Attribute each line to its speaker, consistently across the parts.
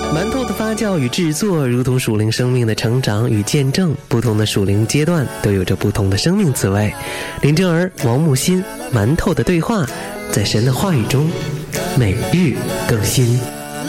Speaker 1: 馒头的发酵与制作如同属灵生命的成长与见证，不同的属灵阶段都有着不同的生命滋味。林真儿、王木心，馒头的对话，在神的话语中每日更新。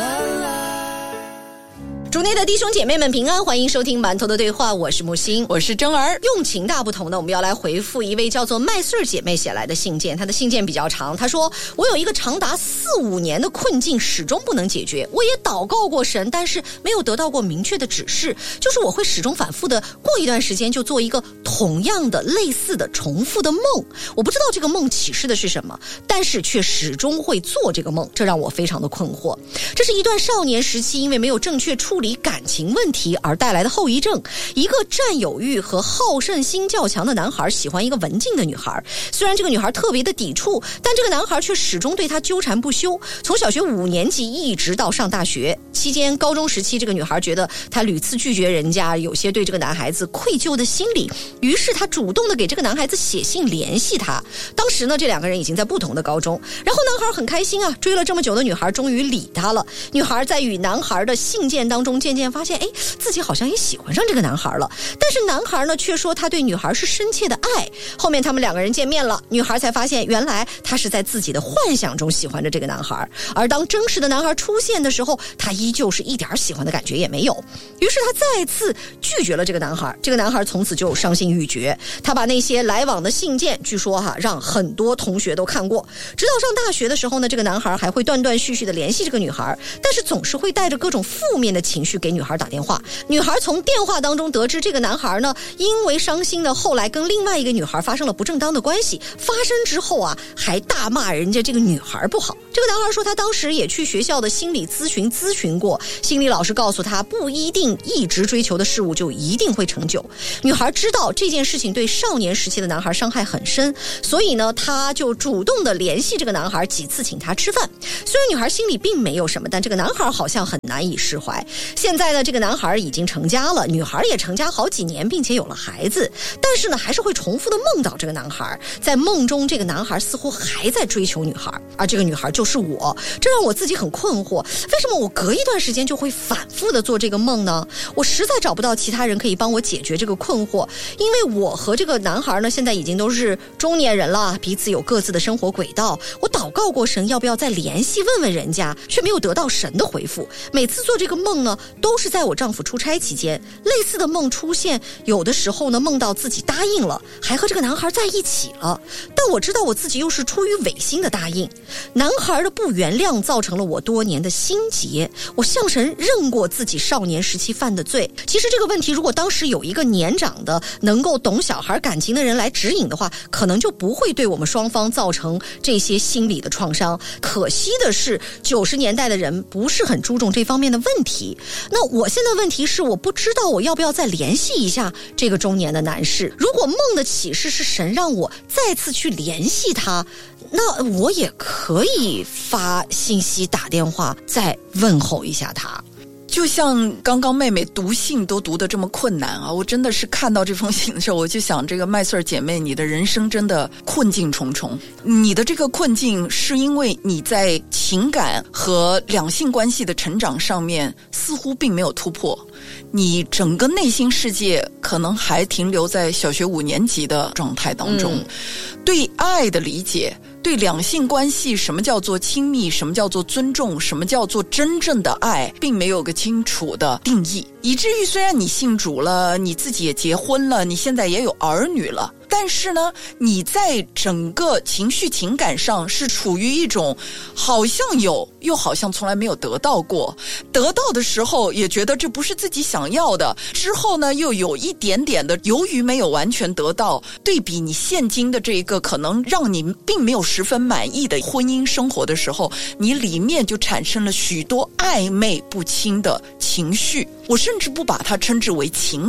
Speaker 2: 主内的弟兄姐妹们平安，欢迎收听馒头的对话，我是木星，
Speaker 3: 我是真儿。
Speaker 2: 用情大不同的，我们要来回复一位叫做麦穗姐妹写来的信件。她的信件比较长，她说：我有一个长达4-5年的困境，始终不能解决。我也祷告过神，但是没有得到过明确的指示，就是我会始终反复的过一段时间就做一个同样的类似的重复的梦。我不知道这个梦启示的是什么，但是却始终会做这个梦，这让我非常的困惑。这是一段少年时期因为没有正确处理感情问题而带来的后遗症。一个占有欲和好胜心较强的男孩喜欢一个文静的女孩，虽然这个女孩特别的抵触，但这个男孩却始终对她纠缠不休，从小学5年级一直到上大学期间。高中时期这个女孩觉得她屡次拒绝人家，有些对这个男孩子愧疚的心理，于是她主动的给这个男孩子写信联系他。当时呢，这2个人已经在不同的高中，然后男孩很开心啊，追了这么久的女孩终于理他了。女孩在与男孩的信件当中渐渐发现，自己好像也喜欢上这个男孩了，但是男孩呢却说他对女孩是深切的爱。后面他们2个人见面了，女孩才发现原来他是在自己的幻想中喜欢着这个男孩，而当真实的男孩出现的时候，他依旧是一点喜欢的感觉也没有。于是他再次拒绝了这个男孩，这个男孩从此就伤心欲绝。他把那些来往的信件据说让很多同学都看过。直到上大学的时候呢，这个男孩还会断断续续的联系这个女孩，但是总是会带着各种负面的情绪给女孩打电话。女孩从电话当中得知这个男孩呢，因为伤心呢，后来跟另外一个女孩发生了不正当的关系。发生之后还大骂人家这个女孩不好。这个男孩说他当时也去学校的心理咨询过，心理老师告诉他，不一定一直追求的事物就一定会成就。女孩知道这件事情对少年时期的男孩伤害很深，所以呢，他就主动的联系这个男孩，几次请他吃饭。虽然女孩心里并没有什么，但这个男孩好像很难以释怀。现在呢，这个男孩已经成家了，女孩也成家好几年，并且有了孩子，但是呢，还是会重复的梦到这个男孩。在梦中，这个男孩似乎还在追求女孩，而这个女孩就是我。这让我自己很困惑，为什么我隔一段时间就会反复的做这个梦呢？我实在找不到其他人可以帮我解决这个困惑，因为我和这个男孩呢，现在已经都是中年人了，彼此有各自的生活轨道。我祷告过神要不要再联系问问人家，却没有得到神的回复。每次做这个梦呢，都是在我丈夫出差期间，类似的梦出现，有的时候呢，梦到自己答应了，还和这个男孩在一起了，但我知道我自己又是出于违心的答应。男孩的不原谅造成了我多年的心结，我向神认过自己少年时期犯的罪。其实这个问题如果当时有一个年长的能够懂小孩感情的人来指引的话，可能就不会对我们双方造成这些心理的创伤。可惜的是90年代的人不是很注重这方面的问题。那我现在问题是，我不知道我要不要再联系一下这个中年的男士。如果梦的启示是神让我再次去联系他，那我也可以发信息打电话再问候一下他。
Speaker 3: 就像刚刚妹妹读信都读得这么困难啊，我真的是看到这封信的时候，我就想这个麦穗姐妹，你的人生真的困境重重。你的这个困境是因为你在情感和两性关系的成长上面似乎并没有突破，你整个内心世界可能还停留在小学5年级的状态当中，对爱的理解，对两性关系什么叫做亲密，什么叫做尊重，什么叫做真正的爱，并没有个清楚的定义，以至于虽然你信主了，你自己也结婚了，你现在也有儿女了，但是呢，你在整个情绪情感上是处于一种好像有又好像从来没有得到过，得到的时候也觉得这不是自己想要的，之后呢又有一点点的由于没有完全得到，对比你现今的这一个可能让你并没有十分满意的婚姻生活的时候，你里面就产生了许多暧昧不清的情绪。我甚至不把它称之为情感，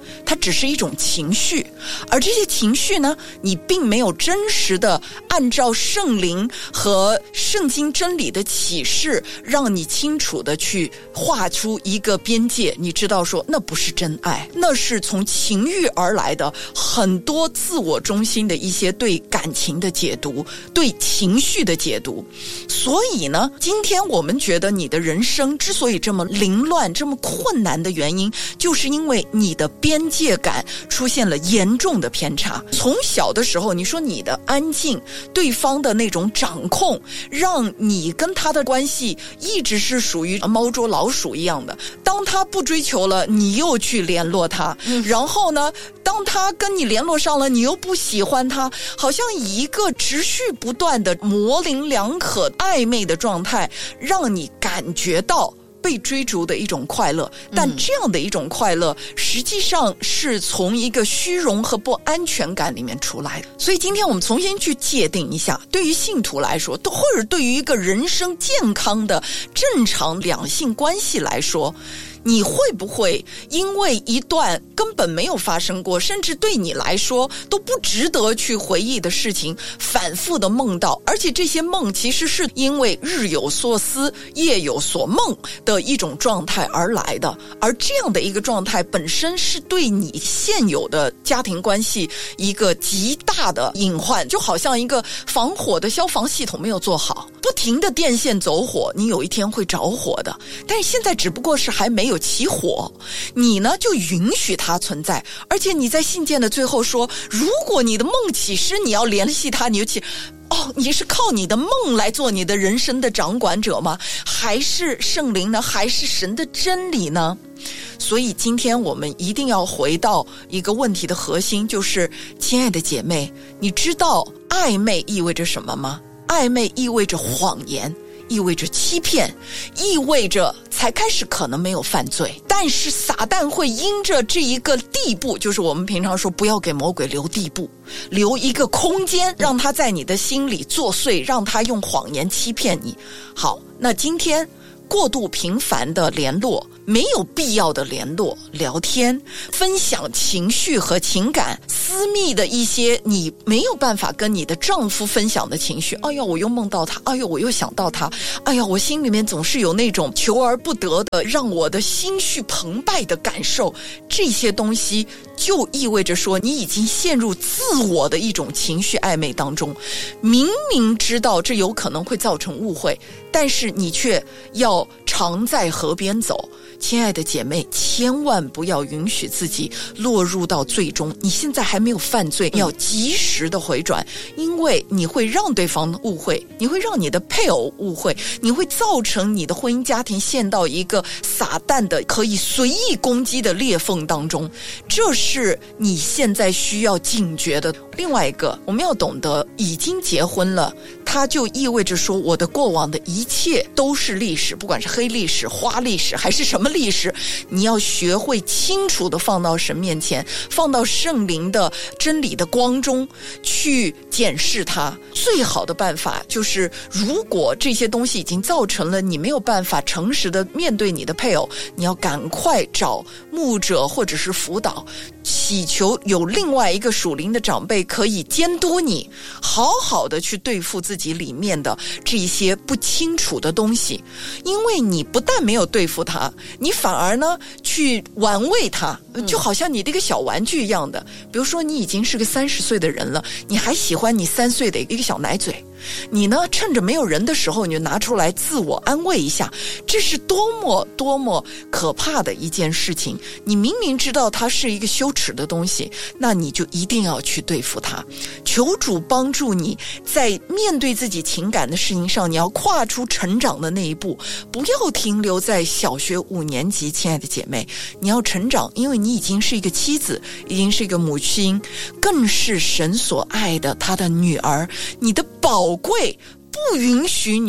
Speaker 3: 它只是一种情绪，而这些情绪呢，你并没有真实的按照圣灵和圣经真理的启示，让你清楚的去画出一个边界。你知道说，那不是真爱，那是从情欲而来的很多自我中心的一些对感情的解读，对情绪的解读。所以呢，今天我们觉得你的人生之所以这么凌乱，这么困难的原因，就是因为你的边界感出现了严重的偏差。从小的时候，你说你的安静，对方的那种掌控，让你跟他的关系一直是属于猫捉老鼠一样的。当他不追求了，你又去联络他，然后呢，当他跟你联络上了，你又不喜欢他，好像以一个持续不断的模棱两可暧昧的状态，让你感觉到被追逐的一种快乐。但这样的一种快乐实际上是从一个虚荣和不安全感里面出来的。所以今天我们重新去界定一下，对于信徒来说，或者对于一个人生健康的正常两性关系来说，你会不会因为一段根本没有发生过，甚至对你来说都不值得去回忆的事情，反复的梦到，而且这些梦其实是因为日有所思夜有所梦的一种状态而来的，而这样的一个状态本身是对你现有的家庭关系一个极大的隐患，就好像一个防火的消防系统没有做好，不停的电线走火，你有一天会着火的。但是现在只不过是还没有起火，你呢就允许它存在。而且你在信件的最后说，如果你的梦启示你要联系它，你就去你是靠你的梦来做你的人生的掌管者吗？还是圣灵呢？还是神的真理呢？所以今天我们一定要回到一个问题的核心，就是亲爱的姐妹，你知道暧昧意味着什么吗？暧昧意味着谎言，意味着欺骗，意味着才开始可能没有犯罪，但是撒旦会因着这一个地步，就是我们平常说不要给魔鬼留地步，留一个空间，让他在你的心里作祟，让他用谎言欺骗你。好，那今天过度频繁的联络，没有必要的联络聊天，分享情绪和情感，私密的一些你没有办法跟你的丈夫分享的情绪，哎呀我又梦到他，哎呀我又想到他，哎呀我心里面总是有那种求而不得的让我的心绪澎湃的感受，这些东西就意味着说你已经陷入自我的一种情绪暧昧当中，明明知道这有可能会造成误会，但是你却要常在河边走。亲爱的姐妹，千万不要允许自己落入到最终。你现在还没有犯罪，你要及时的回转，因为你会让对方误会，你会让你的配偶误会，你会造成你的婚姻家庭陷到一个撒旦的可以随意攻击的裂缝当中，这是你现在需要警觉的。另外一个，我们要懂得，已经结婚了，它就意味着说我的过往的一切都是历史，不管是黑历史、花历史还是什么历史，你要学会清楚的放到神面前，放到圣灵的真理的光中去检视它。最好的办法就是，如果这些东西已经造成了你没有办法诚实的面对你的配偶，你要赶快找牧者或者是辅导，祈求有另外一个属灵的长辈可以监督你，好好的去对付自己里面的这些不清楚的东西。因为你不但没有对付他，你反而呢去玩味他，就好像你这个小玩具一样的。比如说你已经是个30岁的人了，你还喜欢你3岁的一个小奶嘴，你呢趁着没有人的时候你就拿出来自我安慰一下，这是多么多么可怕的一件事情。你明明知道它是一个羞耻的东西，那你就一定要去对付它。求主帮助你在面对自己情感的事情上，你要跨出成长的那一步，不要停留在小学5年级。亲爱的姐妹，你要成长，因为你已经是一个妻子，已经是一个母亲，更是神所爱的他的女儿，你的宝贵不允许你把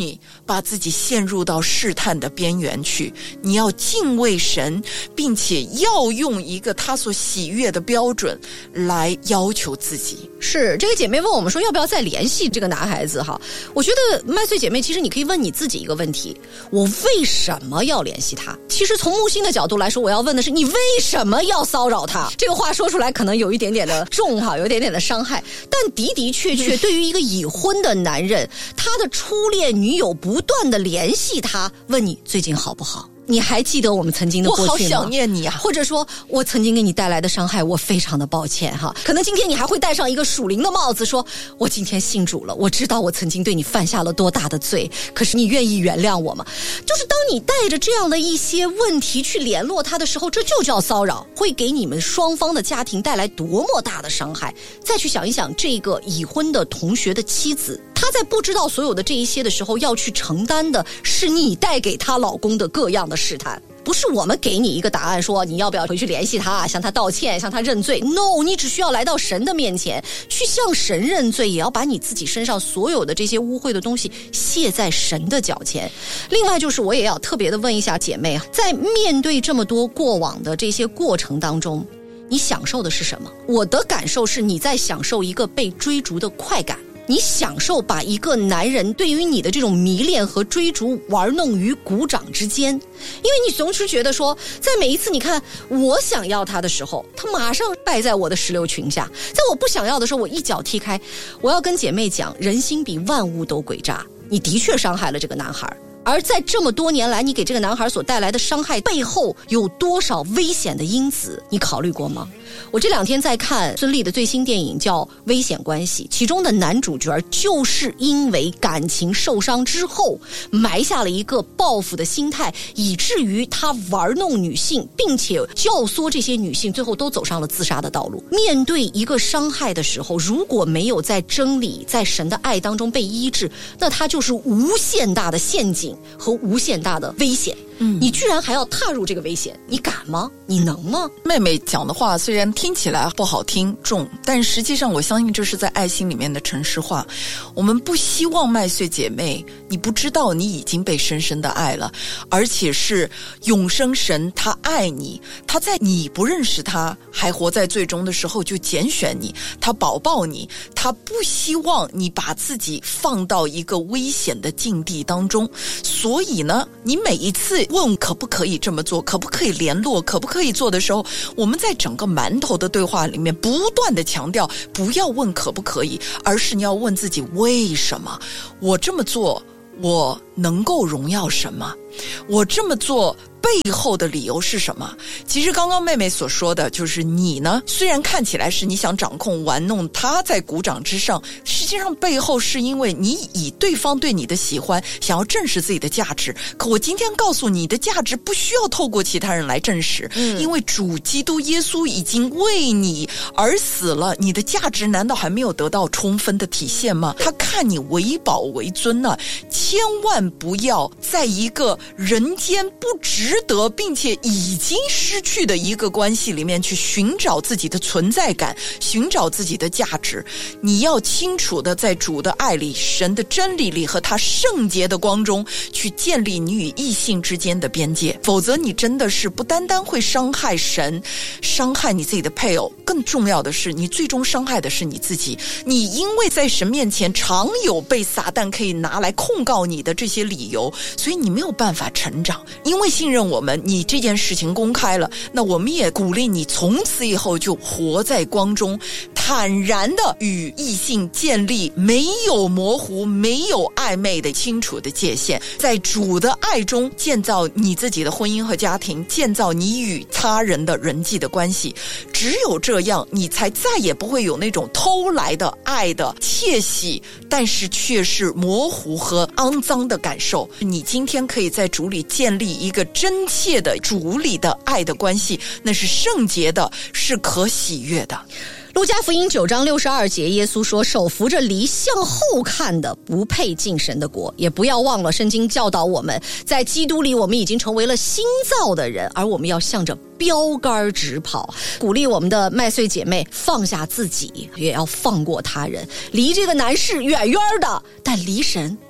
Speaker 3: 把自己陷入到试探的边缘去，你要敬畏神，并且要用一个他所喜悦的标准来要求自己。
Speaker 2: 是这个姐妹问我们说要不要再联系这个男孩子哈？我觉得麦穗姐妹，其实你可以问你自己一个问题：我为什么要联系他？其实从木星的角度来说，我要问的是你为什么要骚扰他？这个话说出来可能有一点点的重哈，有一点点的伤害，但的的确确对于一个已婚的男人，他的初恋女友不断的联系他，问你最近好不好？你还记得我们曾经的过去吗？
Speaker 3: 我好想念你啊！
Speaker 2: 或者说我曾经给你带来的伤害，我非常的抱歉哈。可能今天你还会戴上一个属灵的帽子，说我今天信主了，我知道我曾经对你犯下了多大的罪，可是你愿意原谅我吗？就是当你带着这样的一些问题去联络他的时候，这就叫骚扰，会给你们双方的家庭带来多么大的伤害。再去想一想这个已婚的同学的妻子，她在不知道所有的这一些的时候，要去承担的是你带给她老公的各样的试探，不是我们给你一个答案说你要不要回去联系他，向他道歉，向他认罪。 No， 你只需要来到神的面前去向神认罪，也要把你自己身上所有的这些污秽的东西卸在神的脚前。另外就是我也要特别的问一下姐妹，在面对这么多过往的这些过程当中，你享受的是什么？我的感受是你在享受一个被追逐的快感，你享受把一个男人对于你的这种迷恋和追逐玩弄于股掌之间。因为你总是觉得说，在每一次你看我想要他的时候，他马上败在我的石榴裙下，在我不想要的时候，我一脚踢开。我要跟姐妹讲，人心比万物都诡诈，你的确伤害了这个男孩，而在这么多年来，你给这个男孩所带来的伤害背后有多少危险的因子，你考虑过吗？我这两天在看孙俪的最新电影叫《危险关系》，其中的男主角就是因为感情受伤之后埋下了一个报复的心态，以至于他玩弄女性，并且教唆这些女性最后都走上了自杀的道路。面对一个伤害的时候，如果没有在真理在神的爱当中被医治，那它就是无限大的陷阱和无限大的危险。你居然还要踏入这个危险，你敢吗？你能吗？
Speaker 3: 妹妹讲的话虽然听起来不好听重，但实际上我相信这是在爱心里面的诚实话。我们不希望麦穗姐妹你不知道你已经被深深的爱了，而且是永生神他爱你，他在你不认识他还活在最终的时候就拣选你，他保抱你，他不希望你把自己放到一个危险的境地当中。所以呢，你每一次问可不可以这么做，可不可以联络，可不可以做的时候，我们在整个馒头的对话里面不断的强调，不要问可不可以，而是你要问自己为什么我这么做，我能够荣耀什么，我这么做背后的理由是什么？其实刚刚妹妹所说的就是你呢，虽然看起来是你想掌控玩弄他在股掌之上，实际上背后是因为你以对方对你的喜欢想要证实自己的价值。可我今天告诉你的价值不需要透过其他人来证实，因为主基督耶稣已经为你而死了，你的价值难道还没有得到充分的体现吗？他看你为宝为尊啊，千万不要在一个人间不值得并且已经失去的一个关系里面去寻找自己的存在感，寻找自己的价值。你要清楚的在主的爱里，神的真理里和他圣洁的光中去建立你与异性之间的边界，否则你真的是不单单会伤害神，伤害你自己的配偶，更重要的是你最终伤害的是你自己。你因为在神面前常有被撒旦可以拿来控告你的这些理由，所以你没有办法成长。因为信任我们，你这件事情公开了，那我们也鼓励你从此以后就活在光中，坦然的与异性建立没有模糊没有暧昧的清楚的界限，在主的爱中建造你自己的婚姻和家庭，建造你与他人的人际的关系。只有这样，你才再也不会有那种偷来的爱的窃喜，但是却是模糊和肮脏的感受。你今天可以在主里建立一个真切的主里的爱的关系，那是圣洁的，是可喜悦的。
Speaker 2: 路加福音9章62节，耶稣说，手扶着犁向后看的不配进神的国。也不要忘了圣经教导我们，在基督里我们已经成为了新造的人，而我们要向着标杆直跑。鼓励我们的麦穗姐妹放下自己，也要放过他人，离这个男士远远的，但离神再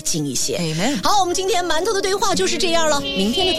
Speaker 2: 近一些。
Speaker 3: Amen。
Speaker 2: 好，我们今天馒头的对话就是这样了，明天的